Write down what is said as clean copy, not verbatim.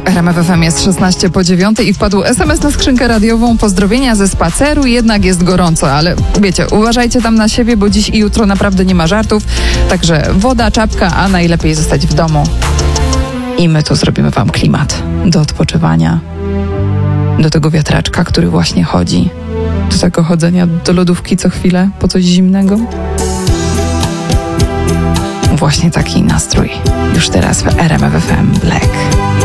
RMF FM jest 16 po 9 i wpadł SMS na skrzynkę radiową. Pozdrowienia ze spaceru, jednak jest gorąco, ale wiecie, uważajcie tam na siebie, bo dziś i jutro naprawdę nie ma żartów. Także woda, czapka, a najlepiej zostać w domu. I my tu zrobimy wam klimat do odpoczywania, do tego wiatraczka, który właśnie chodzi, do tego chodzenia do lodówki co chwilę po coś zimnego. Właśnie taki nastrój już teraz w RMF FM Black.